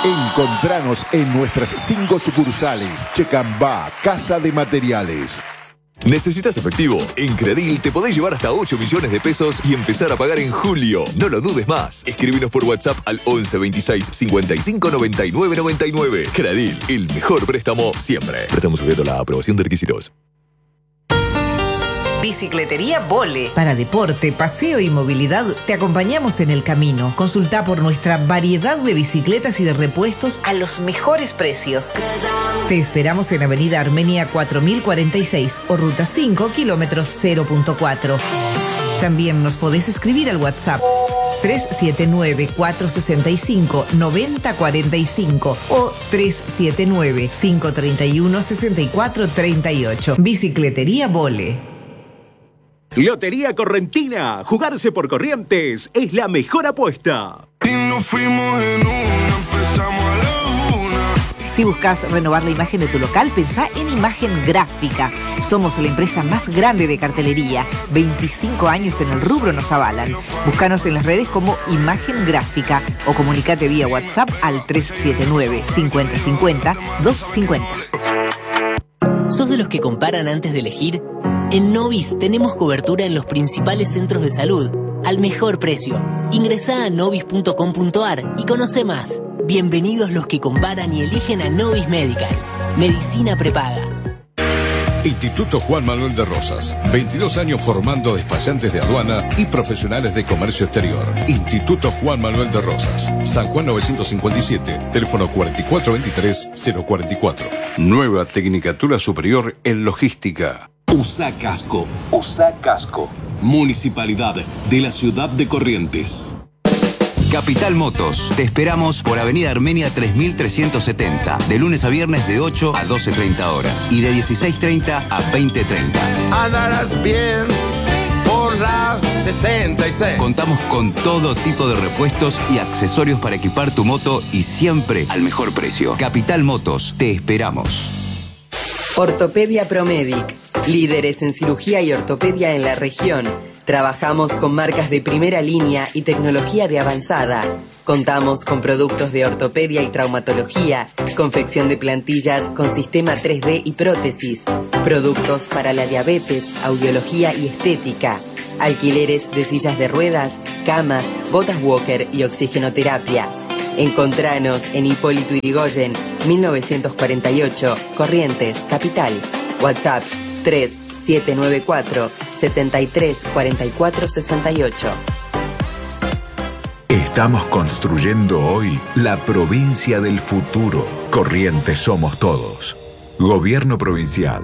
Encontranos en nuestras 5 sucursales. Checambá, Casa de Materiales. ¿Necesitas efectivo? En Credil te podés llevar hasta 8 millones de pesos y empezar a pagar en julio. No lo dudes más. Escríbenos por WhatsApp al 11 26 55 99 99. Credil, el mejor préstamo siempre. Préstamo sujeto a la aprobación de requisitos. Bicicletería Vole. Para deporte, paseo y movilidad, te acompañamos en el camino. Consulta por nuestra variedad de bicicletas y de repuestos a los mejores precios. Te esperamos en Avenida Armenia 4046 o Ruta 5, kilómetros 0.4. También nos podés escribir al WhatsApp 379-465-9045 o 379-531-6438. Bicicletería Vole. Lotería Correntina. Jugarse por Corrientes es la mejor apuesta. Y nos fuimos en una, empezamos a la una. Si buscas renovar la imagen de tu local, pensá en Imagen Gráfica. Somos la empresa más grande de cartelería. 25 años en el rubro nos avalan. Búscanos en las redes como Imagen Gráfica o comunicate vía WhatsApp al 379-5050-250. ¿Sos de los que comparan antes de elegir? En Novis tenemos cobertura en los principales centros de salud, al mejor precio. Ingresá a novis.com.ar y conoce más. Bienvenidos los que comparan y eligen a Novis Medical. Medicina prepaga. Instituto Juan Manuel de Rosas. 22 años formando despachantes de aduana y profesionales de comercio exterior. Instituto Juan Manuel de Rosas. San Juan 957, teléfono 4423-044. Nueva Tecnicatura Superior en Logística. USA Casco. USA Casco. Municipalidad de la Ciudad de Corrientes. Capital Motos. Te esperamos por Avenida Armenia 3370. De lunes a viernes de 8 a 12:30 horas. Y de 16:30 a 20:30. Andarás bien por la 66. Contamos con todo tipo de repuestos y accesorios para equipar tu moto y siempre al mejor precio. Capital Motos. Te esperamos. Ortopedia Promedic. Líderes en cirugía y ortopedia en la región. Trabajamos con marcas de primera línea y tecnología de avanzada. Contamos con productos de ortopedia y traumatología, confección de plantillas con sistema 3D y prótesis, productos para la diabetes, audiología y estética, alquileres de sillas de ruedas, camas, botas walker y oxigenoterapia. Encontranos en Hipólito Yrigoyen, 1948, Corrientes, Capital. WhatsApp 3794-734468. Estamos construyendo hoy la provincia del futuro. Corrientes somos todos. Gobierno provincial.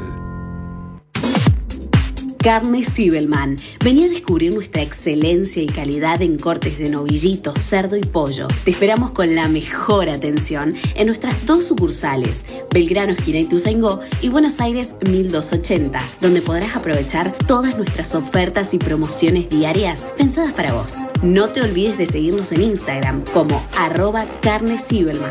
Carnes Zibelman. Vení a descubrir nuestra excelencia y calidad en cortes de novillito, cerdo y pollo. Te esperamos con la mejor atención en nuestras 2 sucursales, Belgrano, esquina Ituzaingó, y Buenos Aires 1280, donde podrás aprovechar todas nuestras ofertas y promociones diarias pensadas para vos. No te olvides de seguirnos en Instagram como @carneszibelman.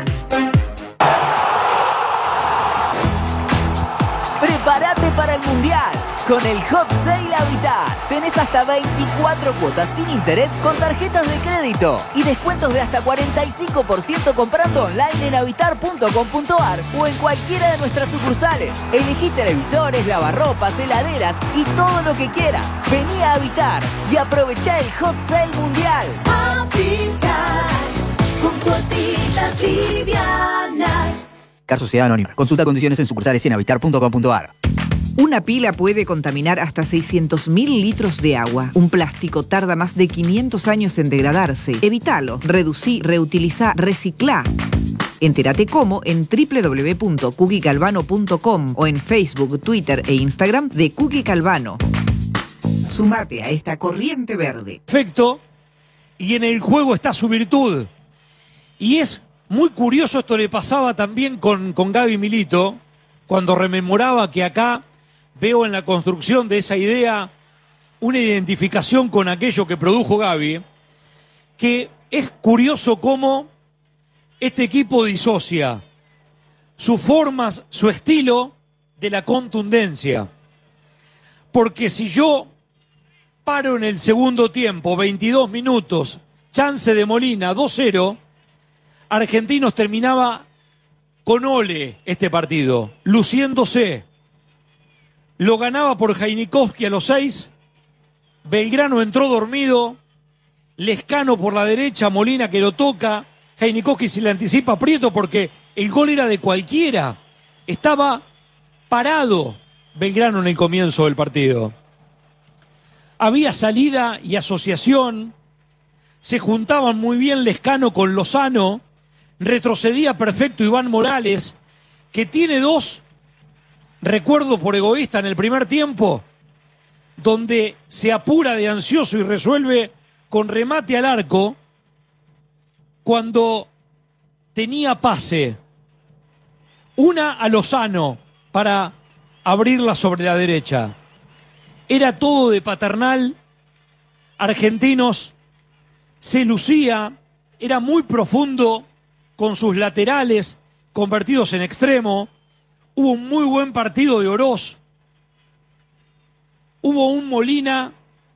Prepárate para el Mundial. Con el Hot Sale Habitat tenés hasta 24 cuotas sin interés con tarjetas de crédito y descuentos de hasta 45% comprando online en habitar.com.ar o en cualquiera de nuestras sucursales. Elegí televisores, lavarropas, heladeras y todo lo que quieras. Vení a Habitar y aprovechá el Hot Sale Mundial. Habitar con cuotitas livianas. Car Sociedad Anónima. Consulta condiciones en sucursales y en habitar.com.ar. Una pila puede contaminar hasta 600.000 litros de agua. Un plástico tarda más de 500 años en degradarse. Evítalo. Reducí, reutilizá, reciclá. Entérate cómo en www.cookiecalvano.com o en Facebook, Twitter e Instagram de Cookie Calvano. Sumate a esta corriente verde. Perfecto. Y en el juego está su virtud. Y es muy curioso, esto le pasaba también con Gaby Milito, cuando rememoraba que acá veo en la construcción de esa idea una identificación con aquello que produjo Gaby, que es curioso cómo este equipo disocia sus formas, su estilo de la contundencia. Porque si yo paro en el segundo tiempo, 22 minutos, chance de Molina, 2-0, Argentinos terminaba con ole este partido, luciéndose. Lo ganaba por Jainikowski a los 6. Belgrano entró dormido. Lescano por la derecha, Molina que lo toca. Jainikowski se le anticipa a Prieto porque el gol era de cualquiera. Estaba parado Belgrano en el comienzo del partido. Había salida y asociación. Se juntaban muy bien Lescano con Lozano. Retrocedía perfecto Iván Morales, que tiene 2 recuerdos por egoísta en el primer tiempo, donde se apura de ansioso y resuelve con remate al arco, cuando tenía pase. Una a Lozano para abrirla sobre la derecha. Era todo de Paternal. Argentinos se lucía, era muy profundo con sus laterales convertidos en extremo. Hubo un muy buen partido de Oroz. Hubo un Molina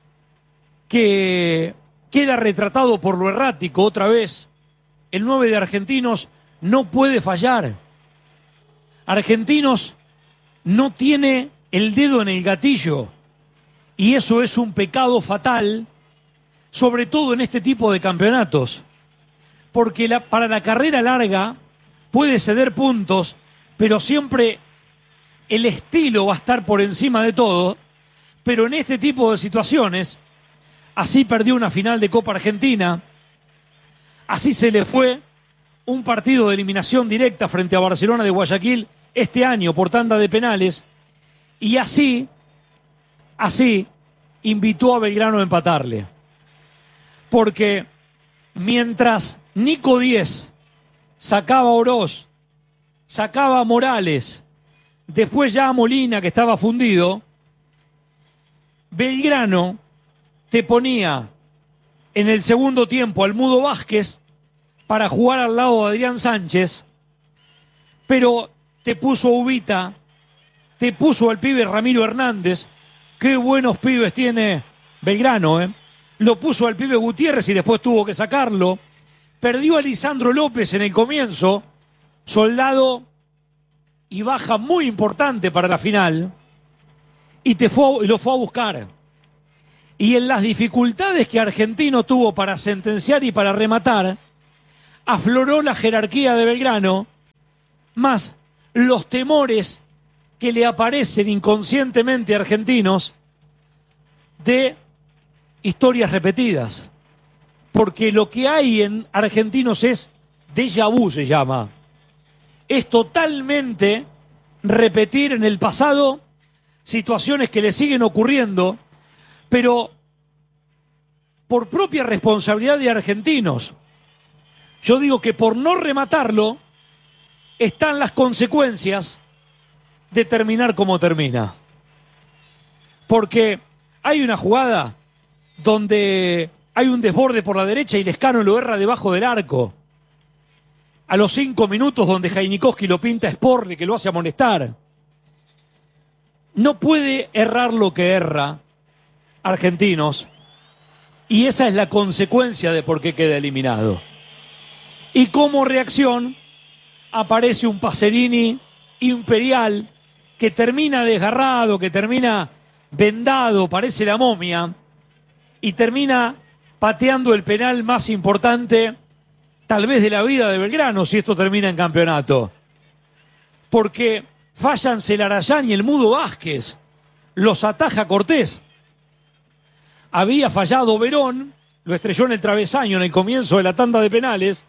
que queda retratado por lo errático otra vez. El 9 de Argentinos no puede fallar. Argentinos no tiene el dedo en el gatillo. Y eso es un pecado fatal, sobre todo en este tipo de campeonatos. Porque para la carrera larga puede ceder puntos, pero siempre el estilo va a estar por encima de todo. Pero en este tipo de situaciones, así perdió una final de Copa Argentina, así se le fue un partido de eliminación directa frente a Barcelona de Guayaquil este año por tanda de penales, y así invitó a Belgrano a empatarle. Porque mientras Nico Díez sacaba a Oroz, sacaba a Morales, después ya a Molina que estaba fundido, Belgrano te ponía en el segundo tiempo al Mudo Vázquez para jugar al lado de Adrián Sánchez, pero te puso a Ubita, te puso al pibe Ramiro Hernández. Qué buenos pibes tiene Belgrano, ¿eh? Lo puso al pibe Gutiérrez y después tuvo que sacarlo. Perdió a Lisandro López en el comienzo, soldado y baja muy importante para la final, y lo fue a buscar. Y en las dificultades que Argentino tuvo para sentenciar y para rematar, afloró la jerarquía de Belgrano, más los temores que le aparecen inconscientemente a Argentinos de historias repetidas. Porque lo que hay en Argentinos es déjà vu, se llama. Es totalmente repetir en el pasado situaciones que le siguen ocurriendo, pero por propia responsabilidad de Argentinos. Yo digo que por no rematarlo están las consecuencias de terminar como termina. Porque hay una jugada donde hay un desborde por la derecha y Lescano lo erra debajo del arco. A los 5 minutos donde Jainikowski lo pinta a Sporle, que lo hace amonestar. No puede errar lo que erra Argentinos. Y esa es la consecuencia de por qué queda eliminado. Y como reacción aparece un Pacerini imperial que termina desgarrado, que termina vendado, parece la momia, y termina pateando el penal más importante tal vez de la vida de Belgrano, si esto termina en campeonato. Porque fallan Celarayán y el Mudo Vázquez, los ataja Cortés. Había fallado Verón, lo estrelló en el travesaño en el comienzo de la tanda de penales.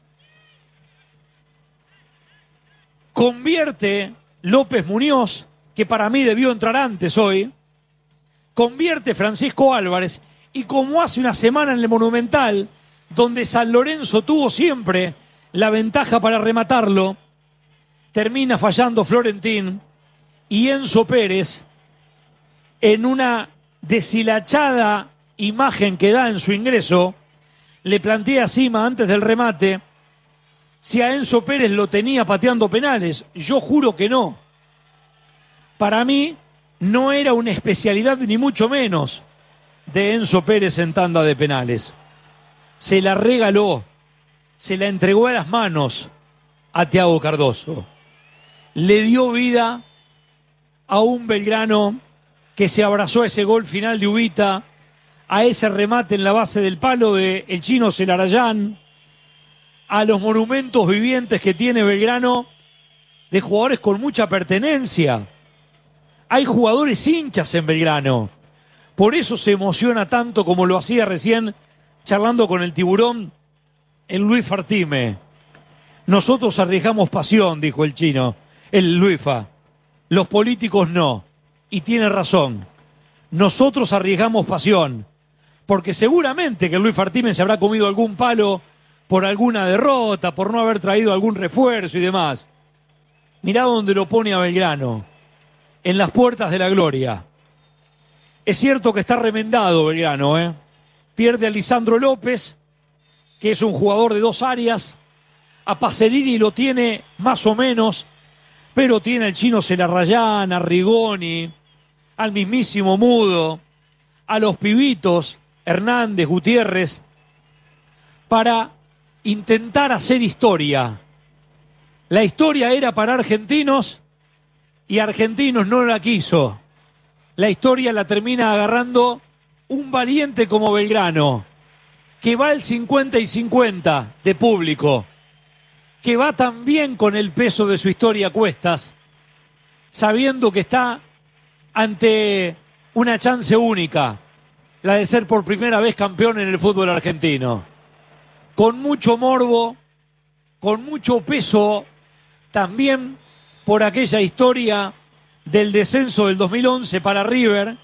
Convierte López Muñoz, que para mí debió entrar antes hoy. Convierte Francisco Álvarez, y como hace una semana en el Monumental, donde San Lorenzo tuvo siempre la ventaja para rematarlo, termina fallando Florentín, y Enzo Pérez, en una deshilachada imagen que da en su ingreso, le plantea a Sima antes del remate si a Enzo Pérez lo tenía pateando penales. Yo juro que no. Para mí no era una especialidad ni mucho menos de Enzo Pérez en tanda de penales. Se la regaló. se la entregó a las manos a Thiago Cardoso. Le dio vida a un Belgrano que se abrazó a ese gol final de Ubita, a ese remate en la base del palo de el chino Celarayán, a los monumentos vivientes que tiene Belgrano de jugadores con mucha pertenencia. Hay jugadores hinchas en Belgrano. Por eso se emociona tanto como lo hacía recién charlando con el Tiburón el Luis Fartime. Nosotros arriesgamos pasión, dijo el chino, el Luifa. Los políticos no. Y tiene razón. Nosotros arriesgamos pasión. Porque seguramente que el Luis Fartime se habrá comido algún palo por alguna derrota, por no haber traído algún refuerzo y demás. Mirá dónde lo pone a Belgrano. En las puertas de la gloria. Es cierto que está remendado Belgrano, ¿eh? Pierde a Lisandro López, que es un jugador de 2 áreas. A Pacerini lo tiene más o menos, pero tiene al chino Celarayán, a Rigoni, al mismísimo Mudo, a los pibitos, Hernández, Gutiérrez, para intentar hacer historia. La historia era para Argentinos y Argentinos no la quiso. La historia la termina agarrando un valiente como Belgrano, que va el 50 y 50 de público, que va también con el peso de su historia a cuestas, sabiendo que está ante una chance única, la de ser por primera vez campeón en el fútbol argentino. Con mucho morbo, con mucho peso, también por aquella historia del descenso del 2011 para River.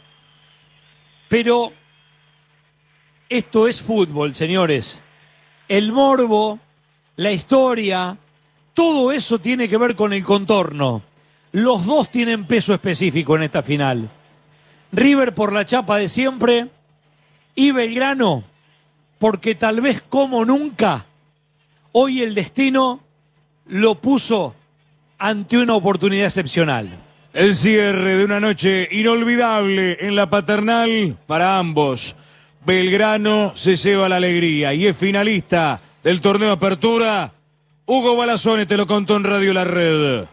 Pero esto es fútbol, señores. El morbo, la historia, todo eso tiene que ver con el contorno. Los dos tienen peso específico en esta final. River por la chapa de siempre y Belgrano porque tal vez como nunca hoy el destino lo puso ante una oportunidad excepcional. El cierre de una noche inolvidable en la Paternal para ambos. Belgrano se lleva la alegría y es finalista del torneo Apertura. Hugo Balazone te lo contó en Radio La Red.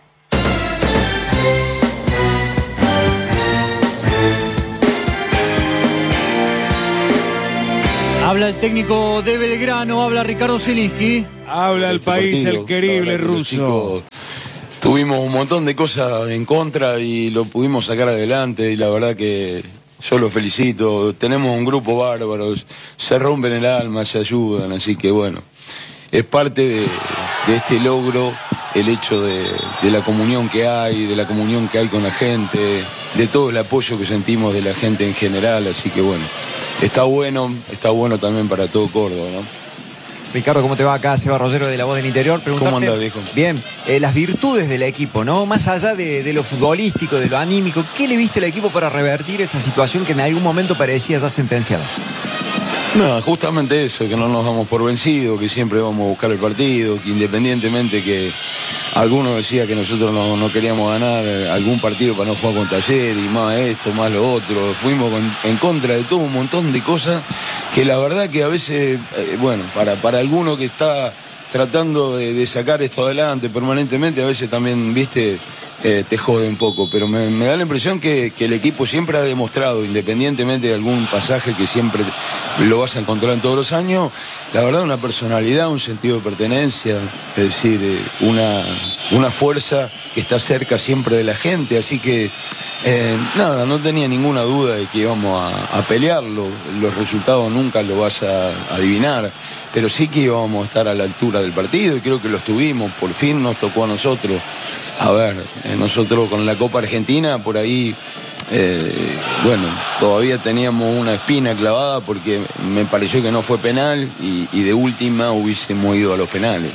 Habla el técnico de Belgrano, habla Ricardo Zielinski. Habla el país, el querible ruso. Tuvimos un montón de cosas en contra y lo pudimos sacar adelante y la verdad que yo los felicito. Tenemos un grupo bárbaro, se rompen el alma, se ayudan, así que bueno, es parte de este logro el hecho de la comunión que hay, de la comunión que hay con la gente, de todo el apoyo que sentimos de la gente en general, así que bueno, está bueno también para todo Córdoba, ¿no? Ricardo, ¿cómo te va? Acá Seba Rollero de La Voz del Interior. ¿Cómo andás, viejo? Bien, las virtudes del equipo, ¿no? Más allá de lo futbolístico, de lo anímico, ¿qué le viste al equipo para revertir esa situación que en algún momento parecía ya sentenciada? No, justamente eso, que no nos damos por vencidos, que siempre vamos a buscar el partido, que independientemente que algunos decían que nosotros no queríamos ganar algún partido para no jugar con Talleres y más esto, más lo otro, fuimos en contra de todo un montón de cosas que la verdad que a veces, bueno, para alguno que está tratando de sacar esto adelante permanentemente, a veces también, viste, te jode un poco, pero me da la impresión que el equipo siempre ha demostrado, independientemente de algún pasaje que siempre lo vas a encontrar en todos los años, la verdad una personalidad, un sentido de pertenencia, es decir, una fuerza que está cerca siempre de la gente, así que nada, no tenía ninguna duda de que íbamos a pelearlo, los resultados nunca lo vas a adivinar, pero sí que íbamos a estar a la altura del partido y creo que lo estuvimos, por fin nos tocó a nosotros. A ver, nosotros con la Copa Argentina por ahí, bueno, todavía teníamos una espina clavada porque me pareció que no fue penal y de última hubiésemos ido a los penales.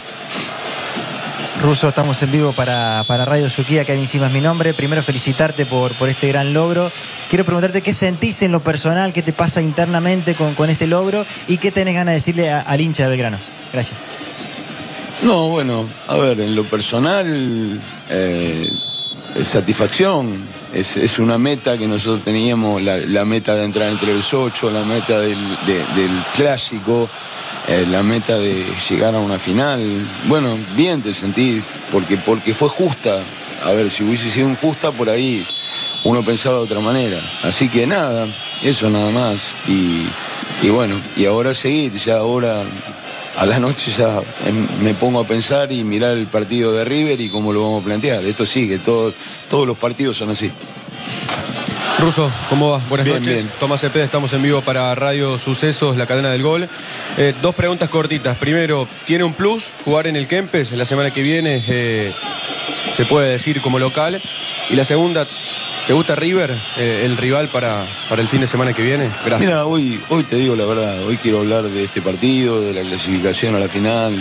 Russo, estamos en vivo para Radio Suquía, Kevin Sima es mi nombre. Primero felicitarte por este gran logro. Quiero preguntarte qué sentís en lo personal, qué te pasa internamente con este logro y qué tenés ganas de decirle al hincha de Belgrano. Gracias. No, bueno, a ver, en lo personal, satisfacción. Es una meta que nosotros teníamos, la meta de entrar entre los 8, la meta del clásico. la meta de llegar a una final. Bueno, bien te sentí, porque fue justa. A ver, si hubiese sido injusta, por ahí uno pensaba de otra manera. Así que nada, eso nada más. Y bueno, y ahora seguir, ya ahora a la noche ya me pongo a pensar y mirar el partido de River y cómo lo vamos a plantear. Esto sigue, todos los partidos son así. Russo, ¿cómo va? Buenas bien, noches. Bien. Tomás Cepeda, estamos en vivo para Radio Sucesos, la cadena del gol. Dos preguntas cortitas. Primero, ¿tiene un plus jugar en el Kempes la semana que viene? Se puede decir como local. Y la segunda, ¿te gusta River, el rival para el fin de semana que viene? Gracias. Mira, hoy te digo la verdad, hoy quiero hablar de este partido, de la clasificación a la final.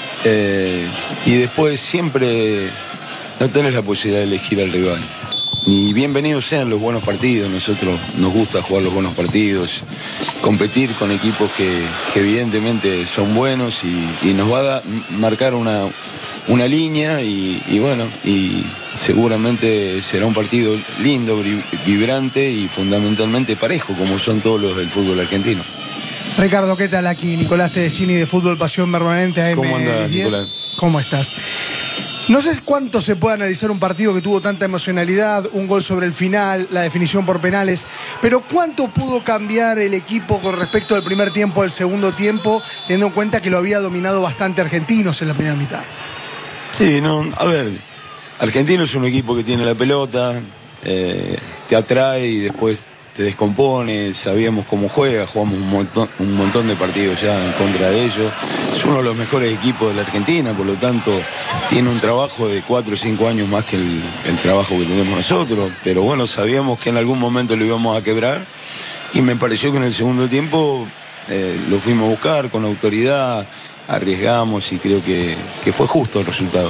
Y después siempre no tenés la posibilidad de elegir al rival. Y bienvenidos sean los buenos partidos, nosotros nos gusta jugar los buenos partidos, competir con equipos que evidentemente son buenos y nos va a marcar una línea y bueno, y seguramente será un partido lindo, vibrante y fundamentalmente parejo, como son todos los del fútbol argentino. Ricardo, ¿qué tal? Aquí Nicolás Tedeschini de Fútbol Pasión Permanente AM10. ¿Cómo andás, Nicolás? ¿Cómo estás? No sé cuánto se puede analizar un partido que tuvo tanta emocionalidad, un gol sobre el final, la definición por penales, pero ¿cuánto pudo cambiar el equipo con respecto al primer tiempo al segundo tiempo, teniendo en cuenta que lo había dominado bastante Argentinos en la primera mitad? Sí, no, a ver, Argentino es un equipo que tiene la pelota, te atrae y después te descompone, sabíamos cómo juega, jugamos un montón de partidos ya en contra de ellos. Es uno de los mejores equipos de la Argentina, por lo tanto tiene un trabajo de 4 o 5 años más que el trabajo que tenemos nosotros, pero bueno, sabíamos que en algún momento lo íbamos a quebrar y me pareció que en el segundo tiempo lo fuimos a buscar con autoridad, arriesgamos y creo que fue justo el resultado.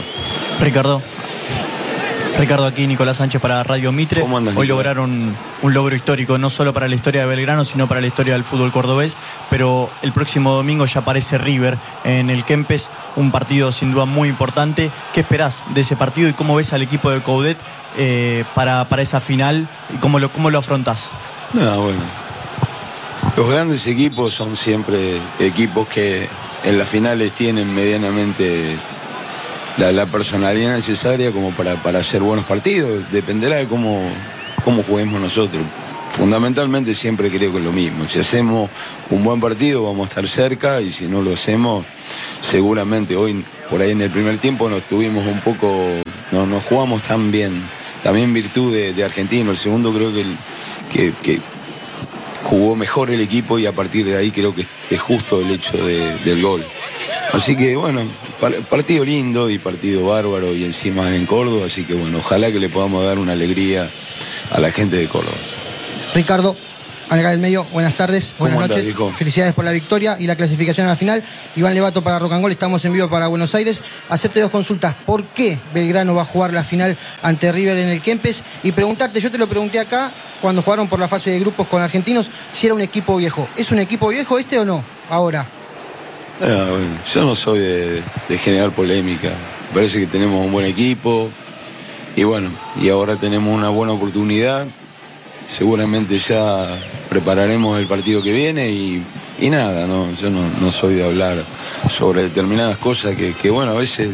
Ricardo, aquí Nicolás Sánchez para Radio Mitre. ¿Cómo andas, Hoy Nicolás? lograron un logro histórico, no solo para la historia de Belgrano, sino para la historia del fútbol cordobés. Pero el próximo domingo ya aparece River en el Kempes, un partido sin duda muy importante. ¿Qué esperás de ese partido y cómo ves al equipo de Coudet para esa final? ¿Y cómo lo afrontás? No, bueno. Los grandes equipos son siempre equipos que en las finales tienen medianamente la personalidad necesaria como para hacer buenos partidos. Dependerá de cómo juguemos nosotros. Fundamentalmente siempre creo que es lo mismo. Si hacemos un buen partido vamos a estar cerca y si no lo hacemos, seguramente hoy por ahí en el primer tiempo nos tuvimos un poco, no jugamos tan bien, también en virtud de Argentino. El segundo creo que jugó mejor el equipo y a partir de ahí creo que es justo el hecho del gol. Así que bueno, partido lindo y partido bárbaro y encima en Córdoba, así que bueno, ojalá que le podamos dar una alegría a la gente de Córdoba. Ricardo, acá del medio, buenas tardes, buenas ¿Cómo andás, noches, viejo? felicidades por la victoria y la clasificación a la final. Iván Levato para Rock and Roll, estamos en vivo para Buenos Aires. Hacerte dos consultas, ¿por qué Belgrano va a jugar la final ante River en el Kempes? Y preguntarte, yo te lo pregunté acá, cuando jugaron por la fase de grupos con Argentinos, si era un equipo viejo. ¿Es un equipo viejo este o no, ahora? Bueno, yo no soy de generar polémica, me parece que tenemos un buen equipo y bueno, y ahora tenemos una buena oportunidad, seguramente ya prepararemos el partido que viene y nada, yo no soy de hablar sobre determinadas cosas que bueno, a veces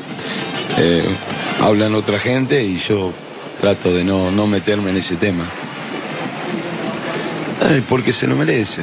hablan otra gente y yo trato de no meterme en ese tema. Porque se lo merece,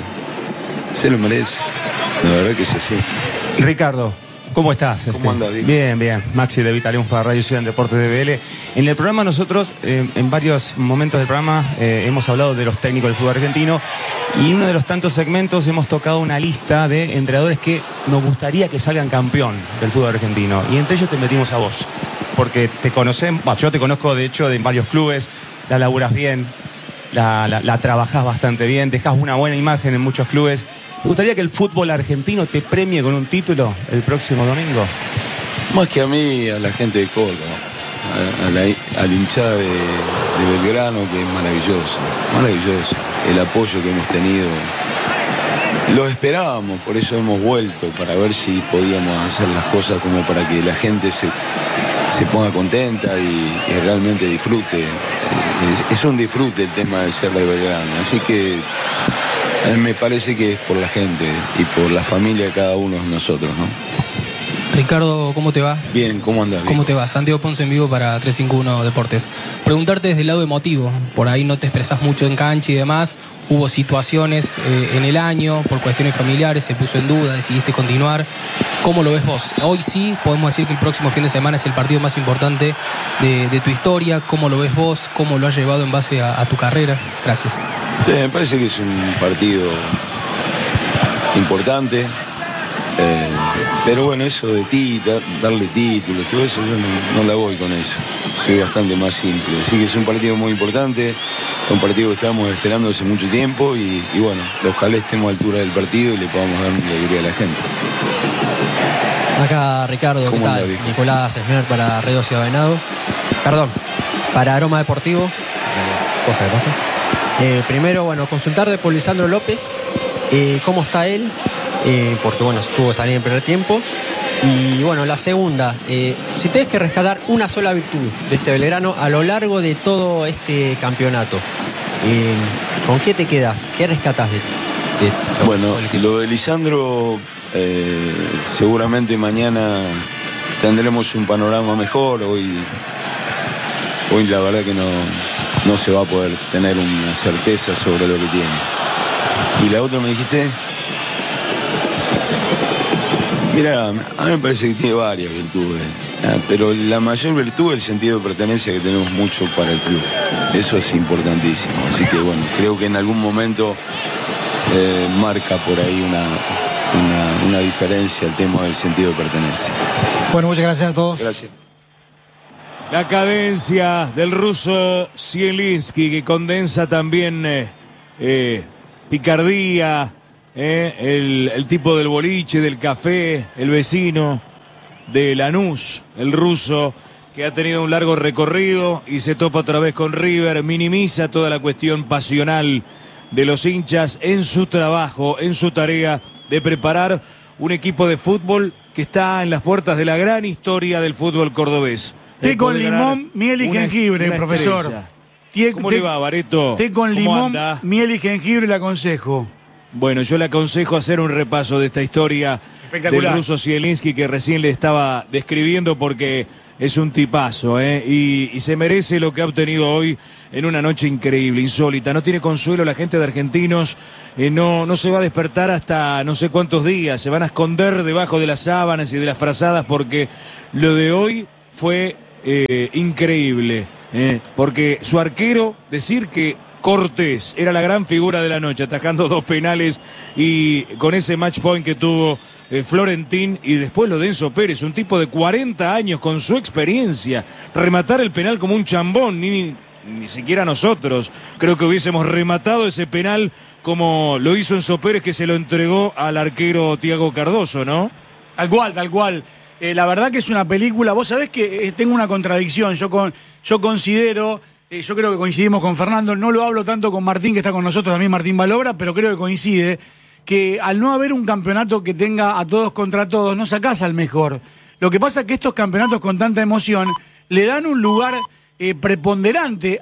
la verdad que es así. Ricardo, ¿cómo estás? ¿Cómo andás, Vic? Bien. Maxi de Vitalium para Radio Ciudad en Deportes de BL. En el programa nosotros, en varios momentos del programa, hemos hablado de los técnicos del fútbol argentino y en uno de los tantos segmentos hemos tocado una lista de entrenadores que nos gustaría que salgan campeón del fútbol argentino. Y entre ellos te metimos a vos, porque te conocemos, yo te conozco de hecho de varios clubes, la laburás bien, la trabajás bastante bien, dejás una buena imagen en muchos clubes. ¿Te gustaría que el fútbol argentino te premie con un título el próximo domingo? Más que a mí, a la gente de Córdoba, a la hinchada de Belgrano, que es maravilloso. El apoyo que hemos tenido. Lo esperábamos, por eso hemos vuelto, para ver si podíamos hacer las cosas como para que la gente se ponga contenta y realmente disfrute. Es un disfrute el tema de ser de Belgrano. Así que Me parece que es por la gente y por la familia de cada uno de nosotros, ¿no? Ricardo, ¿cómo te va? Bien, ¿cómo andás? ¿Cómo te va? Santiago Ponce en vivo para 351 Deportes. Preguntarte desde el lado emotivo, por ahí no te expresás mucho en cancha y demás, hubo situaciones en el año, por cuestiones familiares, se puso en duda, decidiste continuar. ¿Cómo lo ves vos? Hoy sí, podemos decir que el próximo fin de semana es el partido más importante de tu historia. ¿Cómo lo ves vos? ¿Cómo lo has llevado en base a tu carrera? Gracias. Sí, me parece que es un partido importante. Pero bueno, eso de darle títulos, todo eso, yo no la voy con eso. Soy bastante más simple. Así que es un partido muy importante, un partido que estamos esperando hace mucho tiempo y bueno, ojalá estemos a altura del partido y le podamos dar una alegría a la gente. Acá Ricardo, ¿qué tal? Nicolás Esmer para Red Ciudad Venado. Perdón, para Aroma Deportivo. Cosa de pasa. Primero, bueno, consultar por Lisandro López, cómo está él. Porque bueno, estuvo saliendo en el primer tiempo. Y bueno, la segunda, si tenés que rescatar una sola virtud de este Belgrano a lo largo de todo este campeonato, ¿con qué te quedás? ¿Qué rescatás de Bueno, lo de Lisandro, seguramente mañana tendremos un panorama mejor. Hoy la verdad que no se va a poder tener una certeza sobre lo que tiene. ¿Y la otra me dijiste? Mira, a mí me parece que tiene varias virtudes, pero la mayor virtud es el sentido de pertenencia que tenemos mucho para el club. Eso es importantísimo. Así que bueno, creo que en algún momento marca por ahí una diferencia el tema del sentido de pertenencia. Bueno, muchas gracias a todos. Gracias. La cadencia del ruso Zielinski, que condensa también picardía. El tipo del boliche, del café, el vecino de Lanús, el ruso, que ha tenido un largo recorrido y se topa otra vez con River, minimiza toda la cuestión pasional de los hinchas en su trabajo, en su tarea de preparar un equipo de fútbol que está en las puertas de la gran historia del fútbol cordobés. Té con limón, miel y jengibre, profesor. ¿Cómo le va, Bareto? Té con limón, miel y jengibre, le aconsejo. Bueno, yo le aconsejo hacer un repaso de esta historia del ruso Zielinski que recién le estaba describiendo porque es un tipazo, y se merece lo que ha obtenido hoy en una noche increíble, insólita. No tiene consuelo la gente de Argentinos, no se va a despertar hasta no sé cuántos días, se van a esconder debajo de las sábanas y de las frazadas porque lo de hoy fue increíble, porque su arquero, decir que Cortés era la gran figura de la noche, atajando 2 penales y con ese match point que tuvo Florentín, y después lo de Enzo Pérez, un tipo de 40 años con su experiencia, rematar el penal como un chambón, ni siquiera nosotros creo que hubiésemos rematado ese penal como lo hizo Enzo Pérez, que se lo entregó al arquero Thiago Cardoso, ¿no? Tal cual. La verdad que es una película. Vos sabés que tengo una contradicción. Yo considero... yo creo que coincidimos con Fernando, no lo hablo tanto con Martín, que está con nosotros también, Martín Valobra, pero creo que coincide que al no haber un campeonato que tenga a todos contra todos, no sacás al mejor. Lo que pasa es que estos campeonatos con tanta emoción le dan un lugar preponderante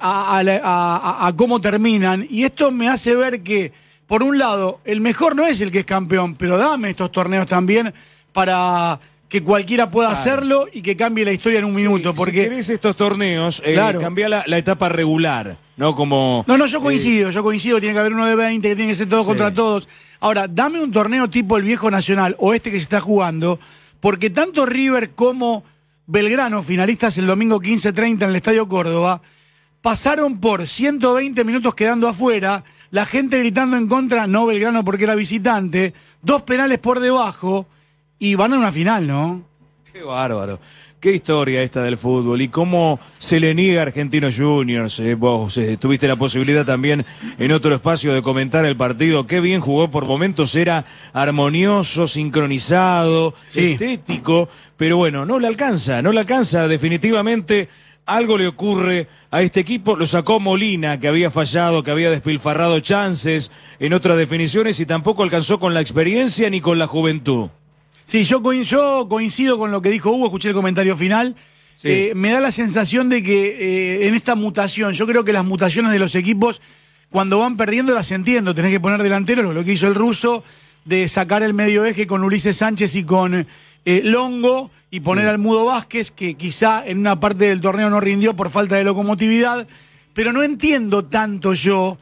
a cómo terminan, y esto me hace ver que, por un lado, el mejor no es el que es campeón, pero dame estos torneos también para que cualquiera pueda hacerlo y que cambie la historia en un minuto. Porque si querés estos torneos, cambia la etapa regular, ¿no? Yo coincido, tiene que haber uno de 20, que tiene que ser todos contra todos. Ahora, dame un torneo tipo el Viejo Nacional o este que se está jugando, porque tanto River como Belgrano, finalistas el domingo 15:30 en el Estadio Córdoba, pasaron por 120 minutos quedando afuera, la gente gritando en contra, no Belgrano porque era visitante, 2 penales por debajo, y van a una final, ¿no? Qué bárbaro. Qué historia esta del fútbol y cómo se le niega a Argentinos Juniors. Vos tuviste la posibilidad también en otro espacio de comentar el partido. Qué bien jugó por momentos, era armonioso, sincronizado, estético, pero bueno, no le alcanza definitivamente. Algo le ocurre a este equipo, lo sacó Molina, que había fallado, que había despilfarrado chances en otras definiciones y tampoco alcanzó con la experiencia ni con la juventud. Sí, yo coincido con lo que dijo Hugo, escuché el comentario final. Me da la sensación de que en esta mutación, yo creo que las mutaciones de los equipos, cuando van perdiendo las entiendo, tenés que poner delanteros, lo que hizo el ruso, de sacar el medio eje con Ulises Sánchez y con Longo, y poner al Mudo Vázquez, que quizá en una parte del torneo no rindió por falta de locomotividad, pero no entiendo tanto yo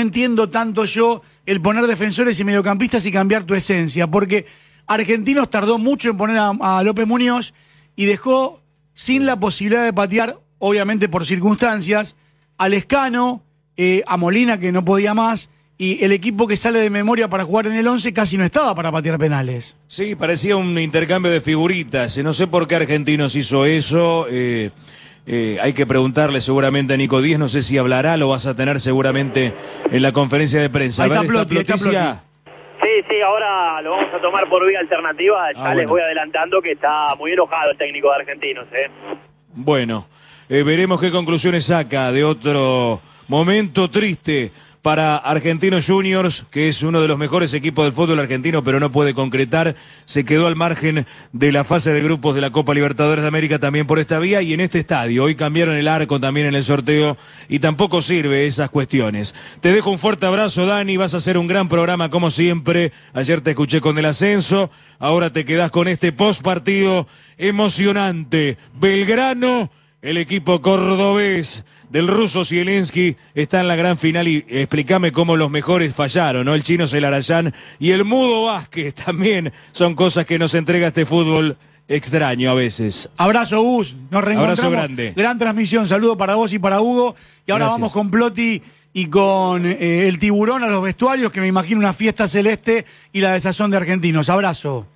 el poner defensores y mediocampistas y cambiar tu esencia, porque Argentinos tardó mucho en poner a López Muñoz y dejó sin la posibilidad de patear, obviamente por circunstancias, a Lescano, a Molina, que no podía más, y el equipo que sale de memoria para jugar en el 11 casi no estaba para patear penales. Sí, parecía un intercambio de figuritas. No sé por qué Argentinos hizo eso. Hay que preguntarle seguramente a Nico Díez. No sé si hablará, lo vas a tener seguramente en la conferencia de prensa. Ahí está Plotti, Sí, ahora lo vamos a tomar por vía alternativa. Ya les voy adelantando que está muy enojado el técnico de Argentinos. Bueno, veremos qué conclusiones saca de otro momento triste para Argentinos Juniors, que es uno de los mejores equipos del fútbol argentino, pero no puede concretar. Se quedó al margen de la fase de grupos de la Copa Libertadores de América también por esta vía y en este estadio. Hoy cambiaron el arco también en el sorteo y tampoco sirve esas cuestiones. Te dejo un fuerte abrazo, Dani. Vas a hacer un gran programa como siempre. Ayer te escuché con el ascenso. Ahora te quedás con este post partido emocionante. Belgrano, el equipo cordobés del ruso Zielinski, está en la gran final y explícame cómo los mejores fallaron, ¿no? El chino Celarayán y el Mudo Vázquez también son cosas que nos entrega este fútbol extraño a veces. Abrazo, Gus, nos reencontramos. Abrazo grande. Gran transmisión, saludo para vos y para Hugo. Y ahora vamos con Plotti y con el Tiburón a los vestuarios, que me imagino una fiesta celeste y la desazón de Argentinos. Abrazo.